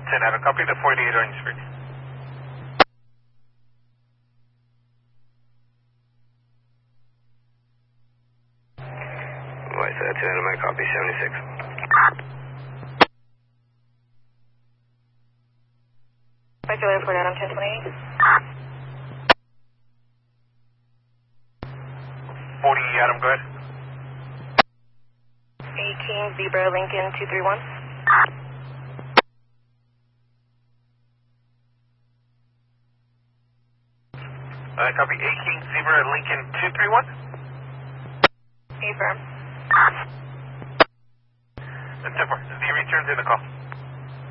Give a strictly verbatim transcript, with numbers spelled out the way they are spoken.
ten, Adam, copy the forty-eight Orange Street. Voice uh, ten, Adam, I copy seventy-six. Regular for Adam, ten twenty-eight. forty, Adam, go ahead. eighteen Zebra Lincoln two three one. Uh, copy eighteen Zebra Lincoln two three one. Affirm. And ten four, Z returns in the call.